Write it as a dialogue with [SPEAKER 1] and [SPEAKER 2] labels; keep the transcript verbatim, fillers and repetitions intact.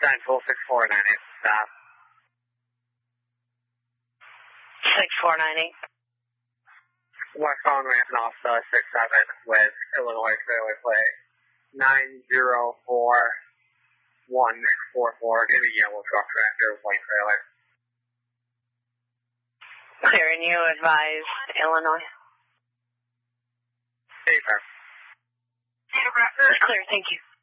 [SPEAKER 1] nine full six four nine eight, stop.
[SPEAKER 2] six four nine eight.
[SPEAKER 1] West phone ramping off the six seven with Illinois Fairway Play nine zero four one four four. Give me yellow truck tractor, white trailer.
[SPEAKER 2] Clear, and you advise Illinois?
[SPEAKER 1] Hey, sir.
[SPEAKER 2] Clear, thank you.